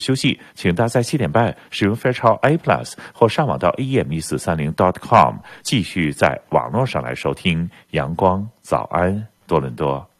休息，请搭在7点半使用 Fairchild A Plus 或上网到 AM1430.com 继续在网络上来收听阳光早安多伦多。